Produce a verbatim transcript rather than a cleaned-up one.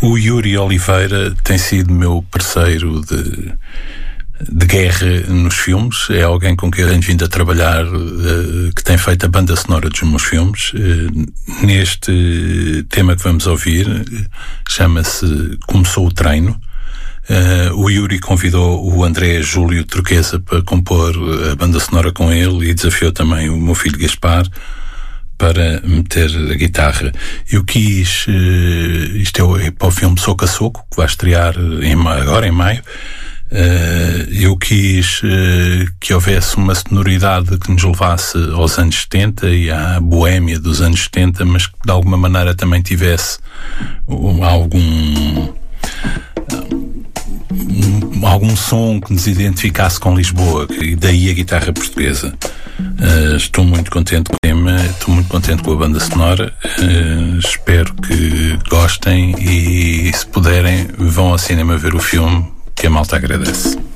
O Yuri Oliveira tem sido meu parceiro de, de guerra nos filmes. É alguém com quem eu tenho vindo a trabalhar, uh, que tem feito a banda sonora dos meus filmes. Uh, neste tema que vamos ouvir, uh, chama-se Começou o Treino. Uh, o Yuri convidou o André Júlio Turquesa para compor a banda sonora com ele e desafiou também o meu filho Gaspar para meter a guitarra. Eu quis, uh, isto é para o filme Soco a Soco, que vai estrear em, agora em maio. Uh, eu quis uh, que houvesse uma sonoridade que nos levasse aos anos setenta e à boémia dos anos setenta, mas que de alguma maneira também tivesse um, algum um, algum som que nos identificasse com Lisboa, e daí a guitarra portuguesa. Uh, estou muito contente com o tema, estou muito contente com a banda sonora. Uh, espero que gostem e, se puderem, vão ao cinema ver o filme, que a malta agradece.